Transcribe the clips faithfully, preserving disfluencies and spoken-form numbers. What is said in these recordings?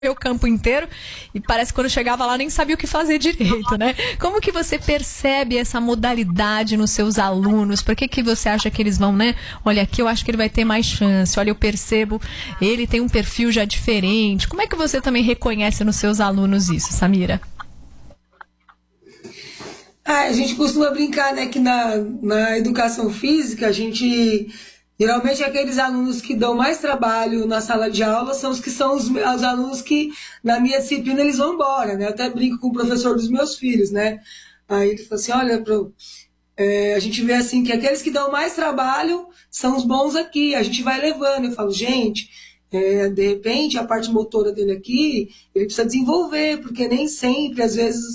o campo inteiro e parece que quando chegava lá nem sabia o que fazer direito, né? Como que você percebe essa modalidade nos seus alunos? Por que que você acha que eles vão, né? Olha, aqui eu acho que ele vai ter mais chance. Olha, eu percebo, ele tem um perfil já diferente. Como é que você também reconhece nos seus alunos isso, Samira? Ah, a gente costuma brincar, né, que na, na educação física a gente... Geralmente, aqueles alunos que dão mais trabalho na sala de aula são os que são os, os alunos que, na minha disciplina, eles vão embora, né? Eu até brinco com o professor dos meus filhos, né? Aí ele falou assim, olha, pro, é, a gente vê assim que aqueles que dão mais trabalho são os bons aqui, a gente vai levando. Eu falo, gente, é, de repente, a parte motora dele aqui, ele precisa desenvolver, porque nem sempre, às vezes...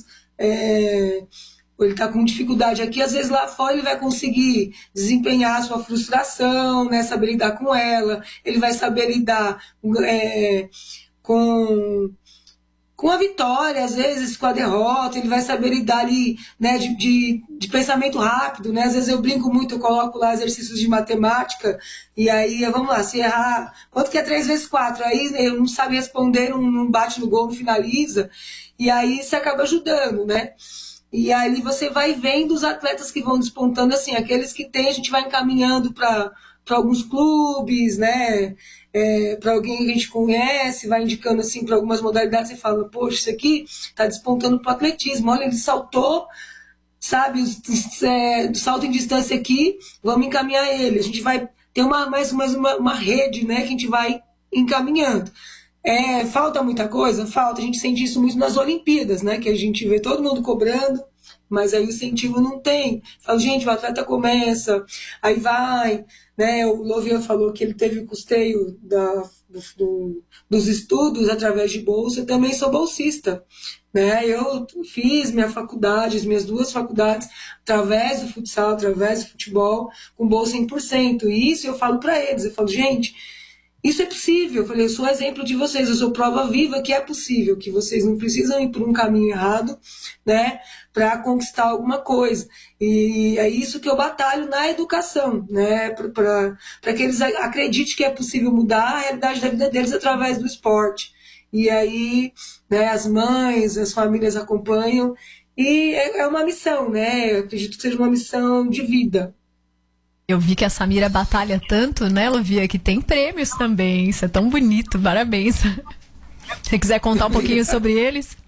É, ele está com dificuldade aqui, às vezes lá fora ele vai conseguir desempenhar a sua frustração, né, saber lidar com ela, ele vai saber lidar é, com, com a vitória, às vezes com a derrota, ele vai saber lidar ali, né, de, de, de pensamento rápido, né, às vezes eu brinco muito, eu coloco lá exercícios de matemática, e aí, vamos lá, se errar, quanto que é três vezes quatro? Aí eu não sabe responder, não, não bate no gol, não finaliza, e aí isso acaba ajudando, né. E aí você vai vendo os atletas que vão despontando, assim, aqueles que tem, a gente vai encaminhando para alguns clubes, né? É, para alguém que a gente conhece, vai indicando assim para algumas modalidades e fala, poxa, isso aqui está despontando para o atletismo, olha, ele saltou, sabe, é, do salto em distância aqui, vamos encaminhar ele. A gente vai ter uma, mais, mais uma, uma rede, né, que a gente vai encaminhando. É, falta muita coisa? Falta. A gente sente isso muito nas Olimpíadas, né? Que a gente vê todo mundo cobrando, mas aí o incentivo não tem. Fala, gente, o atleta começa, aí vai, né? O Louvian falou que ele teve o custeio da, do, do, dos estudos através de bolsa. Eu também sou bolsista, né? Eu fiz minha faculdade, as minhas duas faculdades, através do futsal, através do futebol, com bolsa cem por cento. E isso eu falo para eles, eu falo, gente... Isso é possível, eu falei, eu sou exemplo de vocês, eu sou prova viva que é possível, que vocês não precisam ir por um caminho errado, né, para conquistar alguma coisa. E é isso que eu batalho na educação, né, para que eles acreditem que é possível mudar a realidade da vida deles através do esporte. E aí, né, as mães, as famílias acompanham, e é uma missão, né, eu acredito que seja uma missão de vida. Eu vi que a Samira batalha tanto, né, Louvian, que tem prêmios também. Isso é tão bonito, parabéns. Se você quiser contar um pouquinho sobre eles.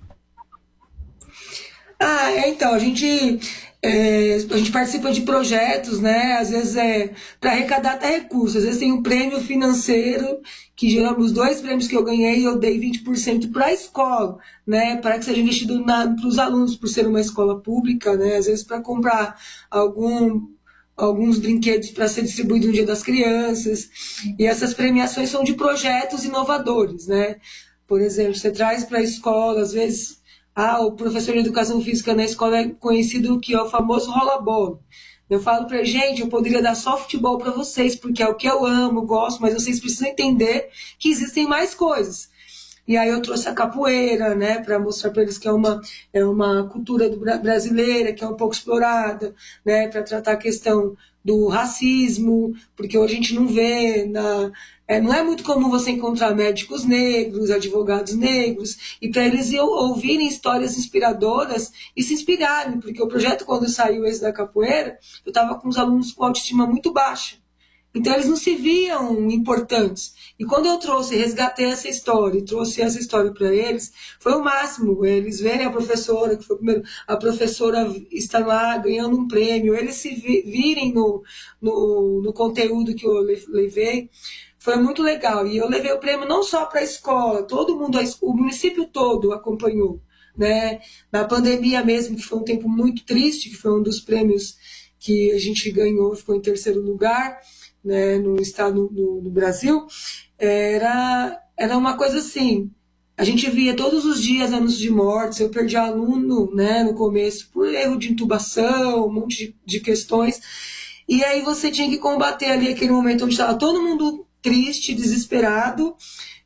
Ah, é, então, a gente, é, a gente participa de projetos, né, às vezes é para arrecadar até recursos. Às vezes tem um prêmio financeiro, que geramos os dois prêmios que eu ganhei, eu dei vinte por cento para a escola, né, para que seja investido para os alunos, por ser uma escola pública, né, às vezes para comprar algum... alguns brinquedos para ser distribuído no Dia das Crianças, e essas premiações são de projetos inovadores, né? Por exemplo, você traz para a escola, às vezes, ah, o professor de educação física na escola é conhecido que é o famoso rola-bola. Eu falo para gente, eu poderia dar só futebol para vocês, porque é o que eu amo, gosto, mas vocês precisam entender que existem mais coisas. E aí eu trouxe a capoeira, né, para mostrar para eles que é uma, é uma cultura do, brasileira, que é um pouco explorada, né, para tratar a questão do racismo, porque hoje a gente não vê, na, é, não é muito comum você encontrar médicos negros, advogados negros, e para eles ouvirem histórias inspiradoras e se inspirarem, porque o projeto, quando saiu esse da capoeira, eu estava com os alunos com autoestima muito baixa. Então eles não se viam importantes. E quando eu trouxe, resgatei essa história, e trouxe essa história para eles, foi o máximo. Eles verem a professora, que foi o primeiro, a professora estar lá ganhando um prêmio, eles se virem no, no, no conteúdo que eu levei. Foi muito legal. E eu levei o prêmio não só para a escola, todo mundo, o município todo acompanhou, né? Na pandemia mesmo, que foi um tempo muito triste, que foi um dos prêmios que a gente ganhou, ficou em terceiro lugar, né, no estado do, do Brasil, era, era uma coisa assim, a gente via todos os dias anúncios de mortes, eu perdi aluno, né, no começo por erro de intubação, um monte de, de questões, e aí você tinha que combater ali aquele momento onde estava todo mundo triste, desesperado,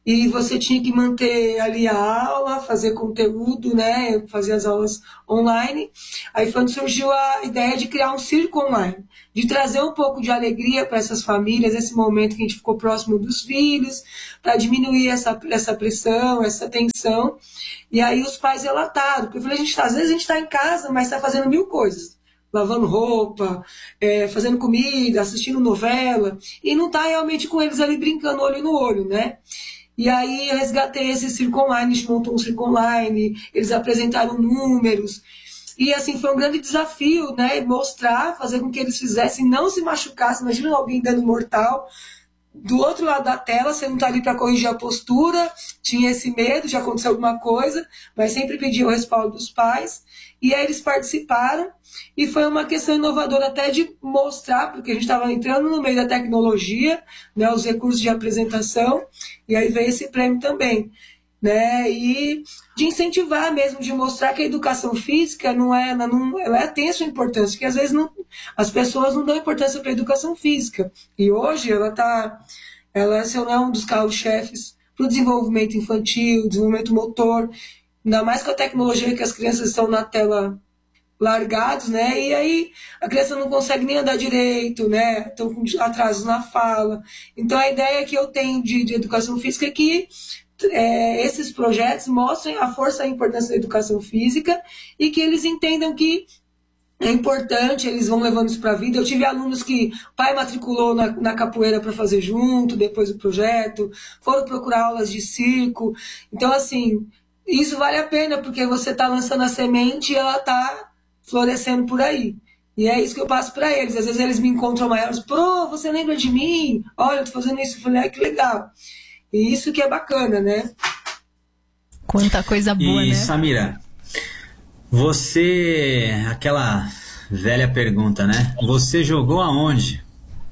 e você tinha que manter ali a aula, fazer conteúdo, né, fazer as aulas online. Aí foi onde surgiu a ideia de criar um circo online, de trazer um pouco de alegria para essas famílias, esse momento que a gente ficou próximo dos filhos, para diminuir essa, essa pressão, essa tensão. E aí os pais relataram, porque eu falei, a gente, às vezes a gente está em casa, mas está fazendo mil coisas, lavando roupa, é, fazendo comida, assistindo novela, e não está realmente com eles ali brincando olho no olho, né? E aí eu resgatei esse circo online, a gente montou um circo online, eles apresentaram números, e assim, foi um grande desafio, né, mostrar, fazer com que eles fizessem, não se machucassem. Imagina alguém dando mortal, do outro lado da tela, você não está ali para corrigir a postura, tinha esse medo de acontecer alguma coisa, mas sempre pedia o respaldo dos pais, e aí eles participaram, e foi uma questão inovadora até de mostrar, porque a gente estava entrando no meio da tecnologia, né, os recursos de apresentação, e aí veio esse prêmio também, né, e de incentivar mesmo, de mostrar que a educação física não é, ela, não, ela tem a sua importância, porque às vezes não, as pessoas não dão importância para a educação física, e hoje ela está, ela se é um dos carros-chefes para o desenvolvimento infantil, desenvolvimento motor, ainda mais com a tecnologia que as crianças estão na tela largados, né? E aí a criança não consegue nem andar direito, né? Estão com atrasos na fala. Então a ideia que eu tenho de, de educação física é que é, esses projetos mostrem a força e a importância da educação física e que eles entendam que é importante, eles vão levando isso para a vida. Eu tive alunos que o pai matriculou na, na capoeira para fazer junto, depois do projeto, foram procurar aulas de circo. Então, assim, isso vale a pena, porque você está lançando a semente e ela está florescendo por aí. E é isso que eu passo para eles. Às vezes eles me encontram maiores, pô, você lembra de mim? Olha, eu tô fazendo isso. Eu falei, ah, que legal. E isso que é bacana, né? Quanta coisa boa, e, né? Samira, você, aquela velha pergunta, né? Você jogou aonde?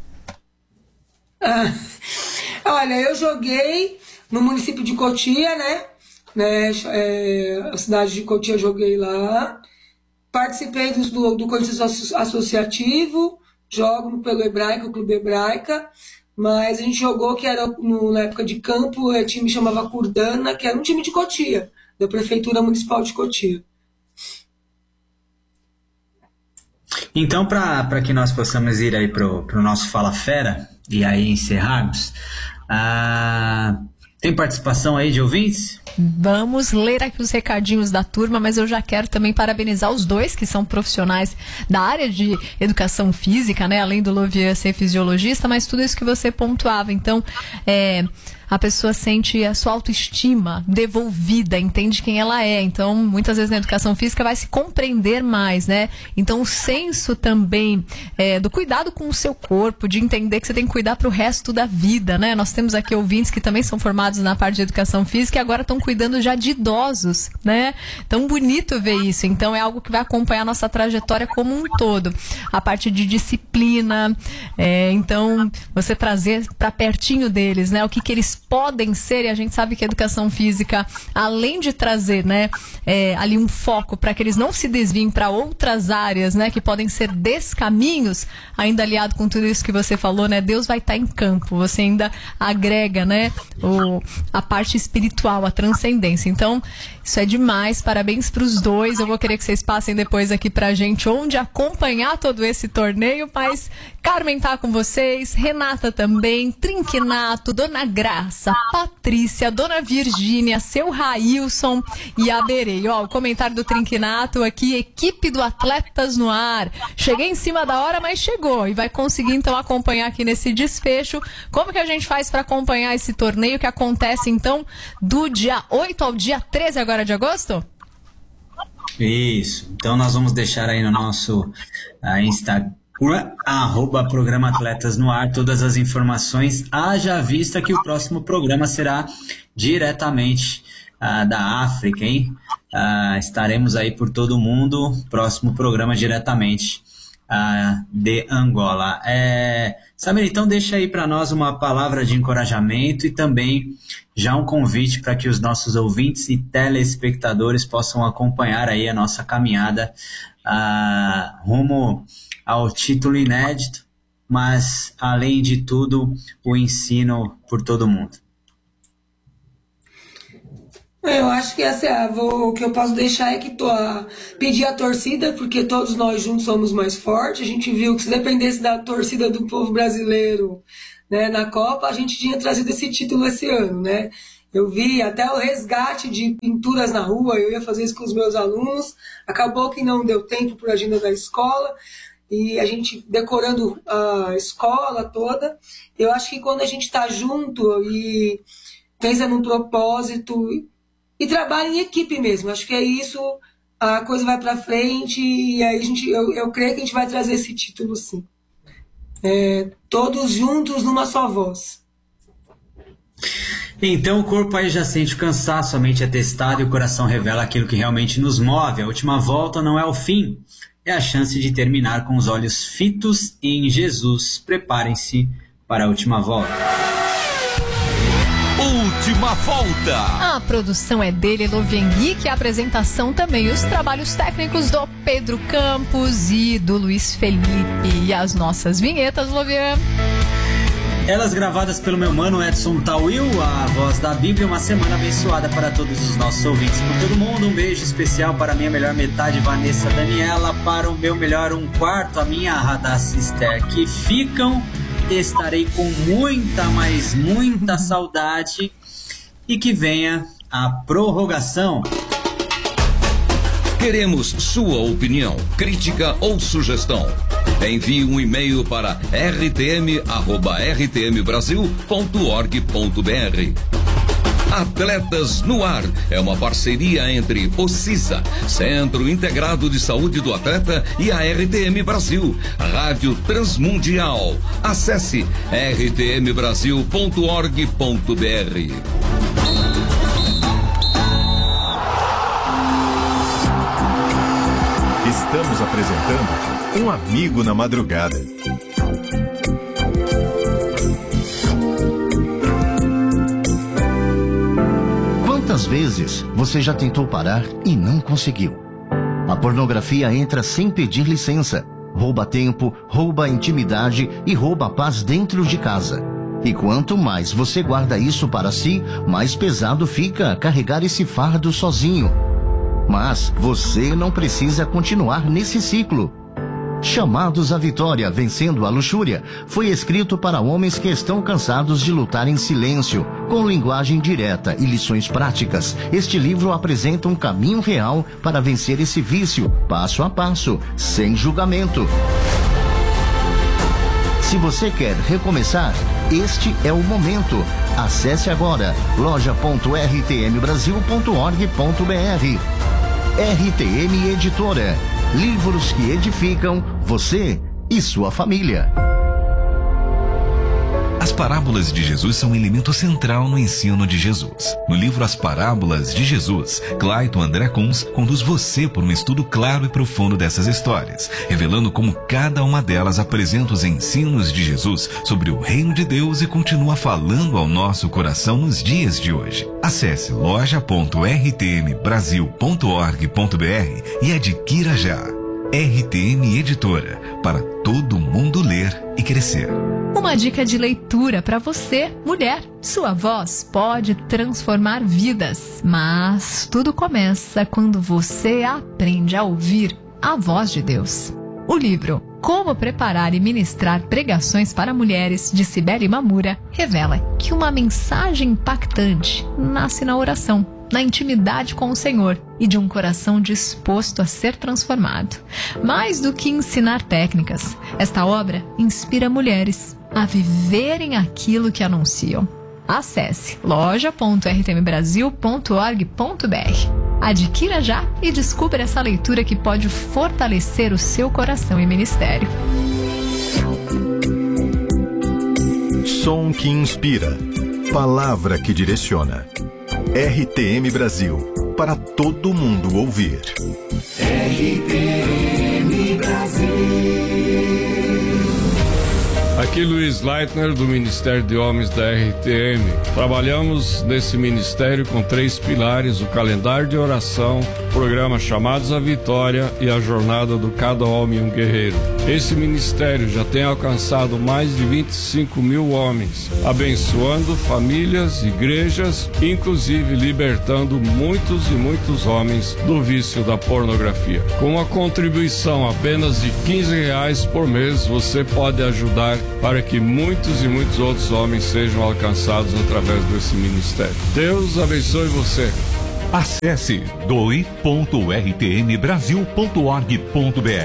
Ah, olha, eu joguei no município de Cotia, né? né? É, a cidade de Cotia, joguei lá. Participei do, do Corinthians Associativo, jogo pelo Hebraica, Clube Hebraica, mas a gente jogou, que era no, na época de campo, o time chamava Curdana, que era um time de Cotia, da Prefeitura Municipal de Cotia. Então, para que nós possamos ir aí para o nosso Fala Fera, e aí encerrarmos, ah, tem participação aí de ouvintes? Vamos ler aqui os recadinhos da turma, mas eu já quero também parabenizar os dois que são profissionais da área de educação física, né? Além do Lovian ser fisiologista, mas tudo isso que você pontuava. Então, é, a pessoa sente a sua autoestima devolvida, entende quem ela é. Então, muitas vezes na educação física vai se compreender mais, né? Então, o senso também é, do cuidado com o seu corpo, de entender que você tem que cuidar para o resto da vida, né? Nós temos aqui ouvintes que também são formados na parte de educação física e agora estão cuidando já de idosos, né? Tão bonito ver isso. Então, é algo que vai acompanhar a nossa trajetória como um todo. A parte de disciplina, é, então, você trazer para pertinho deles, né? O que que eles podem ser, e a gente sabe que a educação física, além de trazer, né, é, ali um foco para que eles não se desviem para outras áreas, né, que podem ser descaminhos, ainda aliado com tudo isso que você falou, né, Deus vai estar em campo, você ainda agrega, né, o, a parte espiritual, a transcendência. Então, isso é demais, parabéns para os dois. Eu vou querer que vocês passem depois aqui pra gente onde acompanhar todo esse torneio, mas Carmen tá com vocês, Renata também, Trinquinato, Dona Graça, Patrícia, Dona Virgínia, seu Railson e a Berei. Ó, o comentário do Trinquinato aqui, equipe do Atletas no Ar. Cheguei em cima da hora, mas chegou e vai conseguir então acompanhar aqui nesse desfecho. Como que a gente faz para acompanhar esse torneio que acontece então do dia oito ao dia treze agora de agosto? Isso, então nós vamos deixar aí no nosso uh, Instagram, arroba Programa Atletas no Ar, todas as informações, haja vista que o próximo programa será diretamente uh, da África, hein? Uh, estaremos aí por todo o mundo, próximo programa diretamente uh, de Angola. É, Samir, então deixa aí para nós uma palavra de encorajamento e também já um convite para que os nossos ouvintes e telespectadores possam acompanhar aí a nossa caminhada uh, rumo ao título inédito, mas além de tudo o ensino por todo mundo. Eu acho que essa é a, vou, o que eu posso deixar é que tô a, pedir a torcida, porque todos nós juntos somos mais fortes. A gente viu que se dependesse da torcida do povo brasileiro, né, na Copa, a gente tinha trazido esse título esse ano, né? Eu vi até o resgate de pinturas na rua, eu ia fazer isso com os meus alunos, acabou que não deu tempo por agenda da escola, e a gente decorando a escola toda. Eu acho que quando a gente está junto e pensa num propósito e trabalha em equipe mesmo, acho que é isso, a coisa vai para frente, e aí a gente, eu, eu creio que a gente vai trazer esse título, sim. É, todos juntos numa só voz. Então o corpo aí já sente o cansaço, a mente é testada e o coração revela aquilo que realmente nos move. A última volta não é o fim, é a chance de terminar com os olhos fitos em Jesus. Preparem-se para a última volta. Última volta. A produção é dele, Lovian Geek, a apresentação também, os trabalhos técnicos do Pedro Campos e do Luiz Felipe. E as nossas vinhetas, Lovian. Elas gravadas pelo meu mano Edson Tawil, a voz da Bíblia. Uma semana abençoada para todos os nossos ouvintes por todo mundo. Um beijo especial para a minha melhor metade, Vanessa Daniela. Para o meu melhor um quarto, a minha Radassa Esther. Que ficam, estarei com muita, mas muita saudade. E que venha a prorrogação. Queremos sua opinião, crítica ou sugestão. Envie um e-mail para r t m arroba r t m brasil ponto org ponto b r. Atletas no Ar é uma parceria entre o CISA, Centro Integrado de Saúde do Atleta, e a R T M Brasil, Rádio Transmundial. Acesse r t m brasil ponto org ponto b r. Estamos apresentando Um Amigo na Madrugada. Quantas vezes você já tentou parar e não conseguiu? A pornografia entra sem pedir licença, rouba tempo, rouba intimidade e rouba a paz dentro de casa. E quanto mais você guarda isso para si, mais pesado fica carregar esse fardo sozinho. Mas você não precisa continuar nesse ciclo. Chamados à Vitória, Vencendo a Luxúria, foi escrito para homens que estão cansados de lutar em silêncio, com linguagem direta e lições práticas. Este livro apresenta um caminho real para vencer esse vício, passo a passo, sem julgamento. Se você quer recomeçar, este é o momento. Acesse agora loja ponto r t m brasil ponto org ponto b r. R T M Editora. Livros que edificam você e sua família. As parábolas de Jesus são um elemento central no ensino de Jesus. No livro As Parábolas de Jesus, Clayton André Kunz conduz você por um estudo claro e profundo dessas histórias, revelando como cada uma delas apresenta os ensinos de Jesus sobre o reino de Deus e continua falando ao nosso coração nos dias de hoje. Acesse loja ponto r t m brasil ponto org ponto b r e adquira já. R T M Editora, para todo mundo ler e crescer. Uma dica de leitura para você, mulher. Sua voz pode transformar vidas, mas tudo começa quando você aprende a ouvir a voz de Deus. O livro Como Preparar e Ministrar Pregações para Mulheres, de Cibele Mamura, revela que uma mensagem impactante nasce na oração, na intimidade com o Senhor e de um coração disposto a ser transformado. Mais do que ensinar técnicas, esta obra inspira mulheres a viverem aquilo que anunciam. Acesse loja ponto r t m brasil ponto org ponto b r. Adquira já e descubra essa leitura que pode fortalecer o seu coração e ministério. Som que inspira. Palavra que direciona. R T M Brasil, para todo mundo ouvir. R T M Brasil. Aqui Luiz Leitner, do Ministério de Homens da R T M. Trabalhamos nesse ministério com três pilares: o calendário de oração, programa Chamados à Vitória e a Jornada do Cada Homem um Guerreiro. Esse ministério já tem alcançado mais de vinte e cinco mil homens, abençoando famílias, igrejas, inclusive libertando muitos e muitos homens do vício da pornografia. Com uma contribuição apenas de quinze reais por mês, você pode ajudar para que muitos e muitos outros homens sejam alcançados através desse ministério. Deus abençoe você. Acesse doe ponto r t m brasil ponto org ponto b r.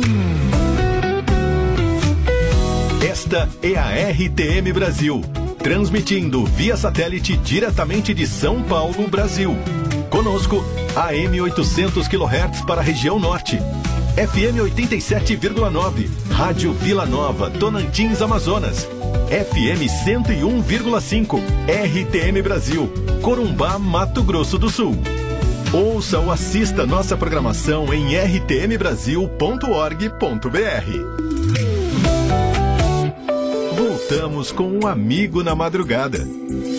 Esta é a R T M Brasil, transmitindo via satélite diretamente de São Paulo, Brasil. Conosco, A M oitocentos quilohertz para a região norte, F M oitenta e sete vírgula nove, Rádio Vila Nova, Tocantins, Amazonas, F M cento e um vírgula cinco, R T M Brasil, Corumbá, Mato Grosso do Sul. Ouça ou assista nossa programação em r t m brasil ponto org ponto b r. Voltamos com um amigo na madrugada.